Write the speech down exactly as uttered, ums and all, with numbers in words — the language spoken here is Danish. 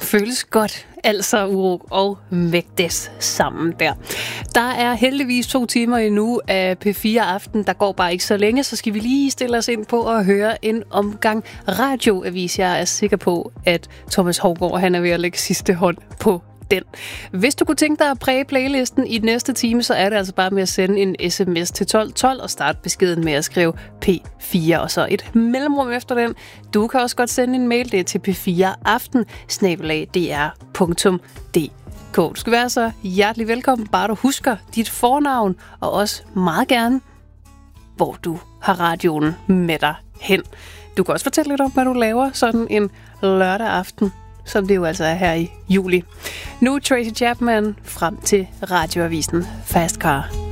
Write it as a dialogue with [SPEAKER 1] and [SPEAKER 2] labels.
[SPEAKER 1] føles godt. Altså uro og vægtes sammen der. Der er heldigvis to timer endnu af P fire Aften. Der går bare ikke så længe, så skal vi lige stille os ind på at høre en omgang radioavis. Jeg er sikker på, at Thomas Hougaard, han er ved at lægge sidste hånd på den. Hvis du kunne tænke dig at præge playlisten i den næste time, så er det altså bare med at sende en sms til tolv tolv og starte beskeden med at skrive P fire og så et mellemrum efter den. Du kan også godt sende en mail, det er til p fire aften bindestreg d r punktum d k. Du skal være så hjertelig velkommen, bare du husker dit fornavn, og også meget gerne, hvor du har radioen med dig hen. Du kan også fortælle lidt om, hvad du laver sådan en lørdag aften, som det jo altså er her i juli. Nu Tracy Chapman frem til radioavisen Fast Car.